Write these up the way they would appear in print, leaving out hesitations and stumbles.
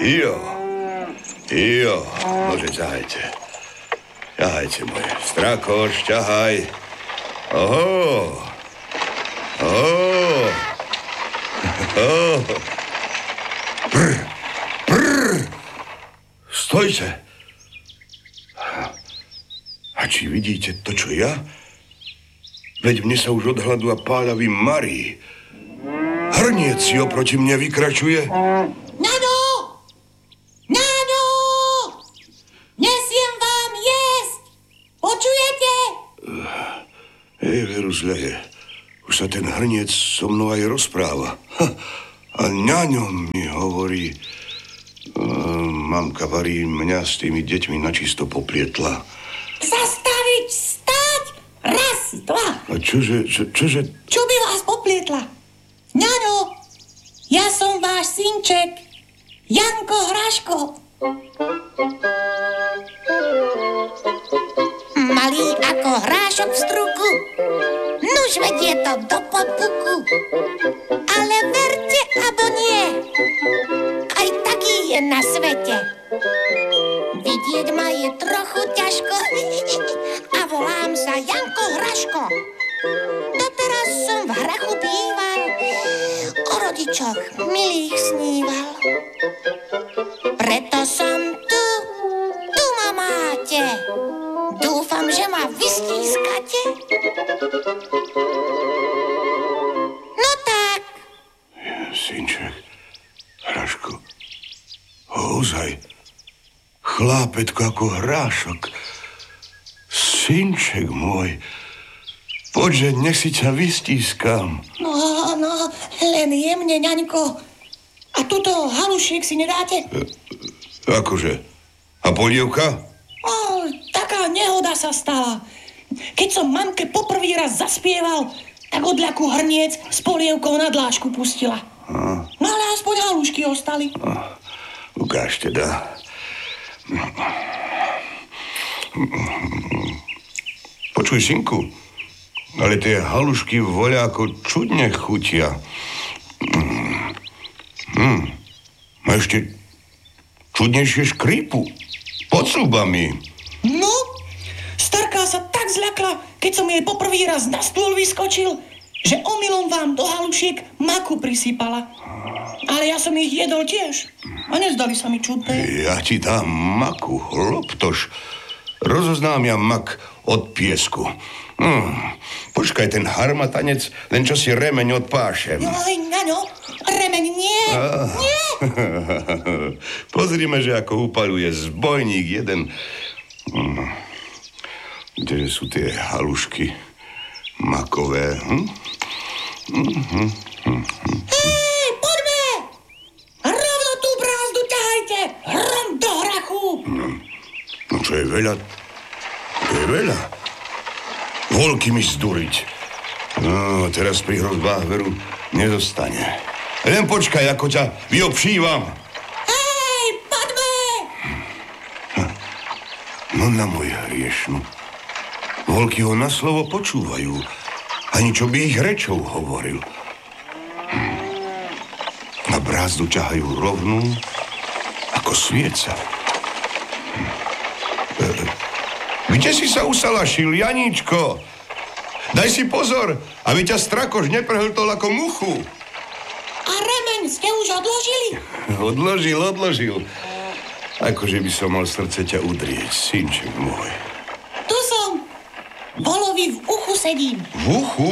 Jo, nože ťahajte. Ťahajte moje. Strakoš, ťahaj. Oho. Stojte. A či vidíte to, čo ja? Veď mne sa už od hladu a páľavý marí. Hrniec si oproti mne vykračuje. Nano! Nesiem vám jesť! Počujete? Veru zle je. Už sa ten hrniec so mnou aj rozpráva. A ňaňo mi hovorí... Mamka varí, mňa s tými deťmi načisto poplietla. Zastaviť, stať! Raz, dva! A čože? Čo by vás poplietla? Ňaňo, ja som váš synček, Janko Hraško. Malý ako hrášok v struku, nuž vedie to do podpuku. Ale verte, abo nie, aj taký je na svete. Vidieť ma je trochu ťažko a volám sa Janko Hraško. Doteraz som v hrachu býval, o rodičoch milých sníval. Preto som tu ma máte. Dúfam, že ma vystískate. No tak. Synček, Hraško, ozaj, chlápetko ako hrášok. Synček môj, poďže, nech si ťa vystískam. No, len jemne, ňaňko. A tuto halušiek si nedáte? Akože? A polievka? Taká nehoda sa stala. Keď som mamke poprvý raz zaspieval, tak od ľaku hrniec s polievkou na dlášku pustila. No ale aspoň halušky ostali. Ukáž teda. Počuj, synku, ale tie halušky voľako čudne chutia. A ešte čudnejšie škrípu. Pod zubami. No, starka sa tak zľakla, keď som jej poprvý raz na stôl vyskočil, že omylom vám do halušiek maku prisypala. Ale ja som ich jedol tiež. A nezdali sa mi čudné. Ja ti dám maku, hloptoš. Rozoznám ja mak od piesku. Počkaj, ten harmatanec, len čo si remeň odpášem. Joj, ňaňo, remeň nie. Nie. Pozrime, že ako upaluje zbojník jeden. Kdeže sú tie halušky makové? Hej, poďme! Rovno tú brázdu ťahajte! Hrom do hrachu! No čo je veľa? To je veľa. Voľky mi zduriť. No, teraz pri hrozbách veru nedostane. Len počkaj, ako ťa vyobšívam. Hej, poďme! No na môj hriešnu. Voľky ho na slovo počúvajú. Ani čo by ich rečou hovoril. Na brázdu ťahajú rovnú ako svieca. Kde si sa usalašil, Janíčko? Daj si pozor, aby ťa strakoš neprehltol ako muchu. A remeň ste už odložili? Odložil. Akože by som mal srdce ťa udrieť, synček môj. Tu som. Volovi v uchu sedím. V uchu?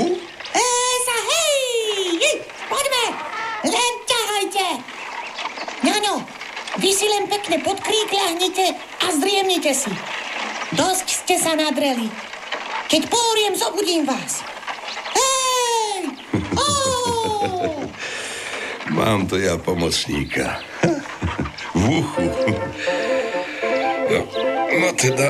Hej, poďme. Len ťahajte. Ňaňo, vy si len pekne pod krík ľahnite a zdriemnite si. Dosť ste sa nadreli. Keď pôriem, zobudím vás. Hej! Mám to ja pomocníka. V uchu. No teda...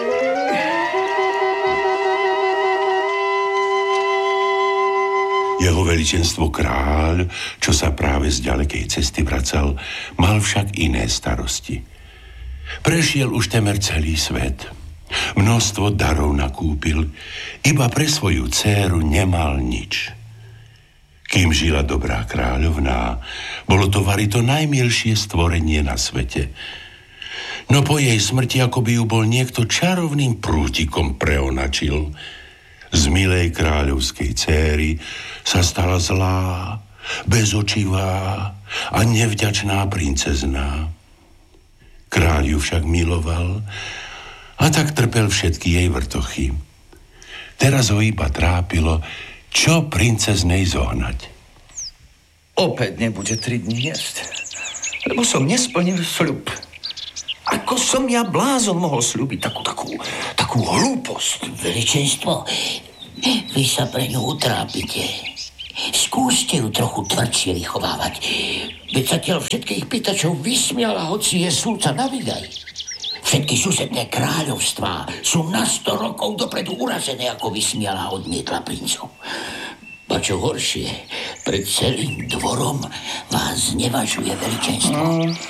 Jeho veličenstvo kráľ, čo sa práve z ďalekej cesty vracal, mal však iné starosti. Prešiel už temer celý svet. Množstvo darov nakúpil, iba pre svoju dcéru nemal nič. Kým žila dobrá kráľovná, bolo to vari to najmilšie stvorenie na svete. No po jej smrti, ako by ju bol niekto čarovným prútikom preonačil. Z milej kráľovskej céry sa stala zlá, bezočivá a nevďačná princezná. Kráľ ju však miloval a tak trpel všetky jej vrtochy. Teraz ho iba trápilo, čo princeznej zohnať. Opäť nebude 3 dní jesť, lebo som nesplnil sľub. Ako som ja blázon mohol sľúbiť takú hlúposť? Veličenstvo, vy sa pre ňu utrápite. Skúste ju trochu tvrdšie vychovávať. Veď zatiaľ všetkých pýtačov vysmiala, hoci je súca na vydaj. Všetky susedné kráľovstvá sú na 100 rokov dopredu urazené, ako vysmiala odmietla princov. A čo horšie, pred celým dvorom vás znevažuje veličenstvo.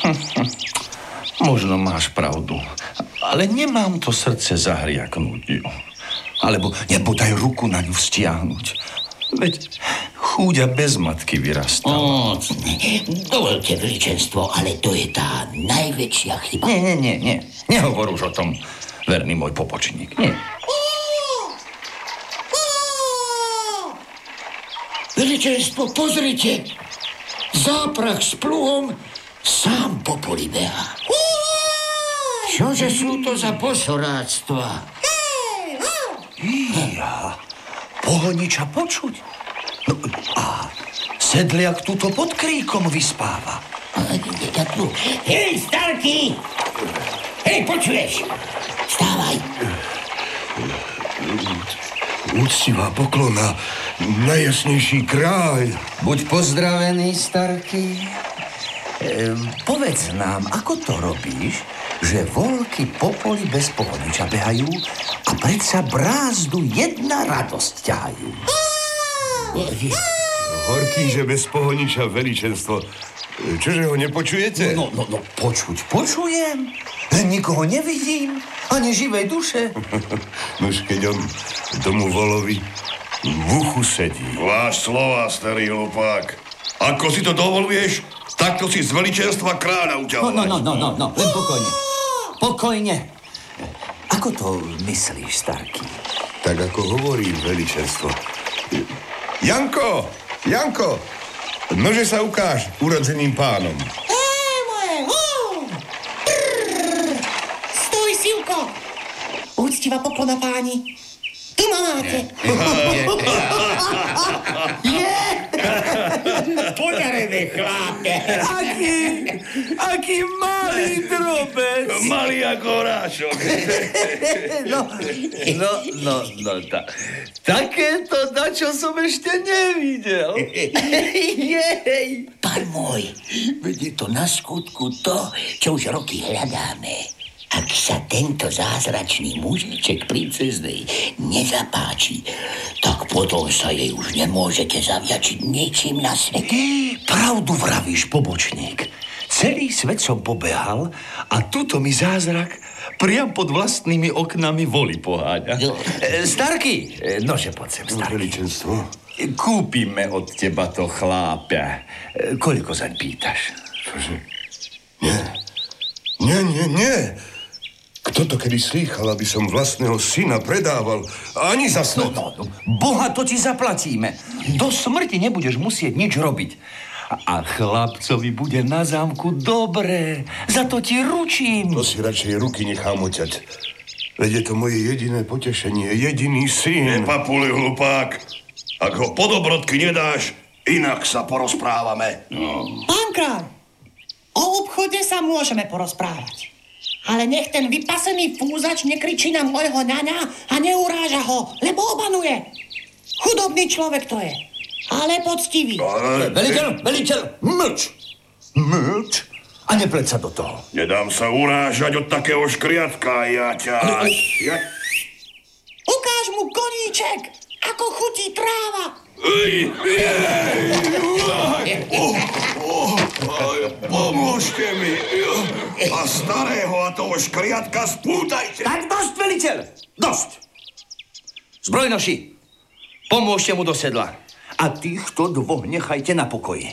Možno máš pravdu, ale nemám to srdce zahriaknúť ju. Alebo nebodaj ruku na ňu vztiahnuť. Veď chúďa bez matky vyrastala. Dovolte, veličenstvo, ale to je tá najväčšia chyba. Nie. Nehovor už o tom, verný môj pobočník. Nie. Veličenstvo, pozrite! Záprach s pluhom sám po poli beha. Čože sú to za posoráctva? Pohoniča počuť. No, a sedliak tuto pod kríkom vyspáva. Ja tu. Hej, Starky! Hej, počuješ? Vstávaj. Úctivá poklona, najjasnejší kráľ. Buď pozdravený, Starky. Povedz nám, ako to robíš, že voľky po poli bez pohoniča behajú a predsa brázdu jedna radosť ťahajú. Horký, že bez pohoniča veličenstvo. Čože ho nepočujete? No, počujem. Len nikoho nevidím, ani živej duše. Nož keď on tomu volovi v uchu sedí. Váš slova, starý hlupák. Ako si to dovoluješ, takto si z veličenstva kráľa uťahovať. No, len pokojne. Ako to myslíš, Starky? Tak ako hovorí veličenstvo. Janko, nože sa ukáž urodzeným pánom. Stoj, Sivko! Úctivá poklona, páni. Tu ma máte. Podarené chlápe. Aký malý drobec. Malý ako Rášok. Takéto, na čo som ešte nevidel. Pán môj, veď je to na skutku to, čo už roky hľadáme. Ak sa tento zázračný mužiček princeznej nezapáči, tak potom sa jej už nemôžete zavďačiť ničím na svete. Pravdu vravíš, pobočník. Celý svet som pobehal a tuto mi zázrak priam pod vlastnými oknami voli poháňa. Starky, nože poď sem, Starky. Veličenstvo. Kúpime od teba to chlápia. Koľko zaň pýtaš? Čože? Nie. Kto to kedy slýchal, aby som vlastného syna predával? Ani za snad. No, Boha to ti zaplatíme. Do smrti nebudeš musieť nič robiť. A chlapcovi bude na zámku dobre. Za to ti ručím. To si radšej ruky nechám oťať. Veď je to moje jediné potešenie, jediný syn. Nepapuli, hlupák. Ak ho po dobrodky nedáš, inak sa porozprávame. Pán kráľ, o obchode sa môžeme porozprávať. Ale nech ten vypasený fúzač nekričí na môjho ňaňa a neuráža ho, lebo obanuje. Chudobný človek to je, ale poctivý. Veliteľ, mlč. A nepleť sa do toho. Nedám sa urážať od takého škriatka, Ukáž mu koníček, ako chutí tráva. Pomôžte mi. A starého a toho škriatka spútajte. Tak dosť, veliteľ, dosť. Zbrojnoši, pomôžte mu do sedla. A týchto dvoch nechajte na pokoji.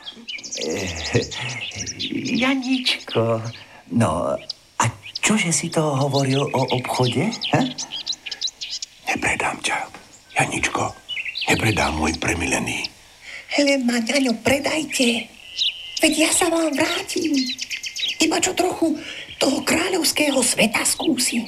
Janičko, no a čože si to hovoril o obchode? Nepredám ťa, Janičko. Nepredám, môj premilený. Len ma, ňaňo, predajte. Veď ja sa vám vrátim. Iba čo trochu toho kráľovského sveta skúsim.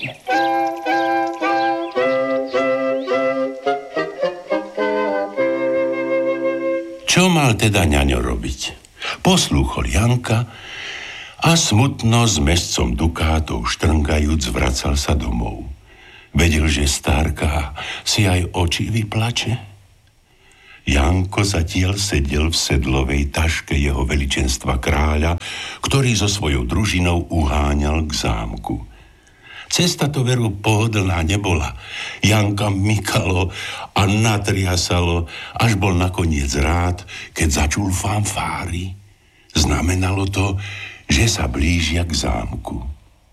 Čo mal teda ňaňo robiť? Poslúchol Janka a smutno s mescom dukátov štrngajúc vracal sa domov. Vedel, že stárka si aj oči vyplače. Janko zatiaľ sedel v sedlovej taške jeho veličenstva kráľa, ktorý so svojou družinou uháňal k zámku. Cesta to veru pohodlná nebola. Janka mykalo a natriasalo, až bol nakoniec rád, keď začul fanfáry. Znamenalo to, že sa blížia k zámku.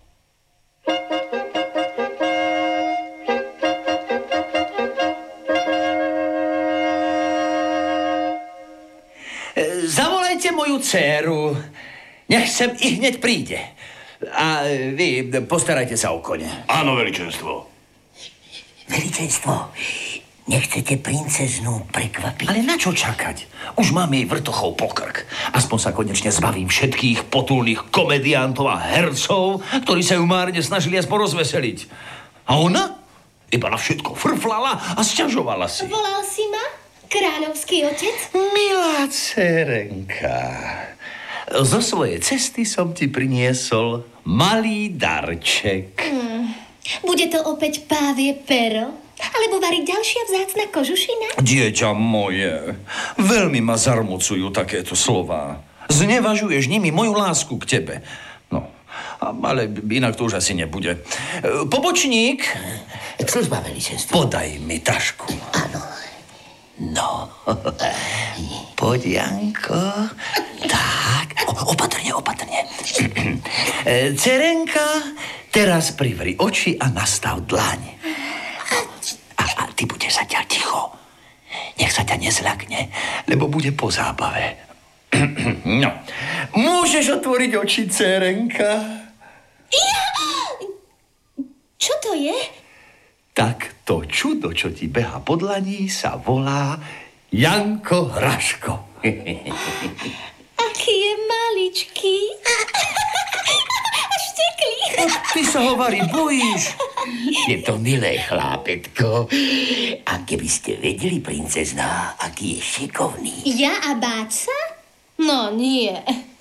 Zavolajte moju dcéru. Nech sem i hneď príde. A vy postarajte sa o kone. Áno, veličenstvo. Veličenstvo, nechcete princeznu prekvapiť? Ale na čo čakať? Už máme jej vrtochov po krk. Aspoň sa konečne zbavím všetkých potulných komediantov a hercov, ktorí sa ju márne snažili aspoň rozveseliť. A ona? Iba na všetko frflala a sťažovala si. Volal si ma? Kráľovský otec? Milá dcerenka, zo svojej cesty som ti priniesol malý darček. Bude to opäť pávie pero? Alebo variť ďalšia vzácna kožušina? Dieťa moje, veľmi ma zarmucujú takéto slová. Znevažuješ nimi moju lásku k tebe. No, ale inak to už asi nebude. Pobočník, Služba, veličenstvo. podaj mi tašku. Áno. No, poď, Janko. Tak, opatrne. Cerenka, teraz privri oči a nastav dlaň. A ty budeš zatiaľ ticho. Nech sa ťa nezľakne, lebo bude po zábave. No, môžeš otvoriť oči, cerenka. Čo to je? Tak to čudo, čo ti beha po dlaní, sa volá Janko Hraško. Aký je maličký. Až teklý. Ty sa hovary bojíš. Je to milé, chlápetko. A keby ste vedeli, princezná, aký je šikovný. Ja a báť sa? No nie.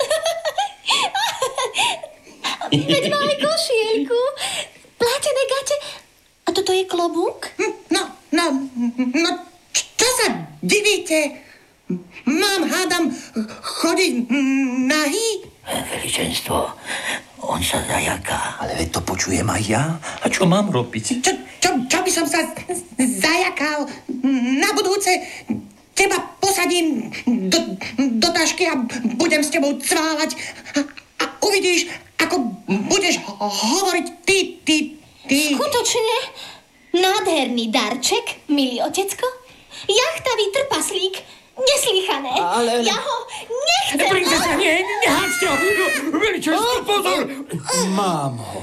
Veď má aj košielku, plátené gate. A toto je klobúk? No, čo sa divíte? Mám, hádam, chodiť nahý? Veličenstvo, on sa zajaká. Ale veď to počujem aj ja. A čo mám robiť? Čo by som sa zajakal? Na budúce teba posadím do tašky a budem s tebou cválať. A uvidíš, ako budeš hovoriť ty. Skutočne? Nádherný darček, milý otecko. Jachtavý trpaslík. Neslýchané. Ale... Ja ho nechcem. Princezna, nehádzte ho! Veličenstvo, pozor! Mám ho.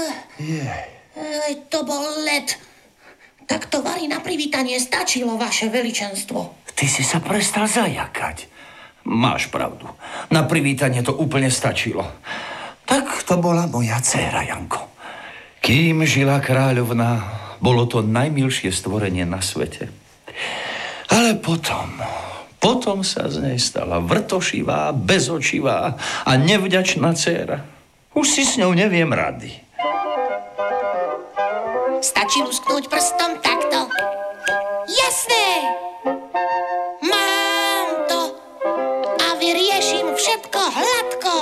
To bol let. Tak to varí na privítanie stačilo, vaše veličenstvo. Ty si sa prestal zajakať. Máš pravdu. Na privítanie to úplne stačilo. Tak to bola moja dcéra, Janko. Kým žila kráľovná, bolo to najmilšie stvorenie na svete. Ale potom sa z nej stala vrtošivá, bezočivá a nevďačná dcéra. Už si s ňou neviem rady. Stačí lusknúť prstom takto. Jasné! Mám to a vyriešim všetko hladko.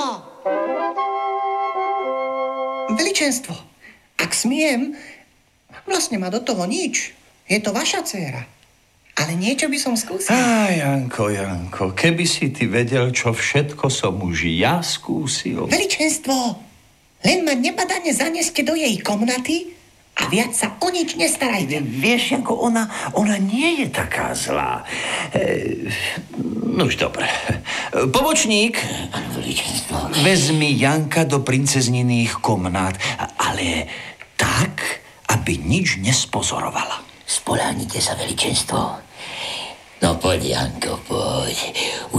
Veličenstvo, ak smiem, vlastne má do toho nič. Je to vaša dcéra. Ale niečo by som skúsil. Janko, keby si ty vedel, čo všetko som už ja skúsil. Veličenstvo, len ma nebadane zaneste do jej komnaty a viac sa o nič nestarajte. Vieš, Janko, ona nie je taká zlá. No už dobre. Pobočník, Áno, veličenstvo. vezmi Janka do princezniných komnát, ale tak, aby nič nespozorovala. Spoľahnite sa, veličenstvo. No poď, Janko, poď.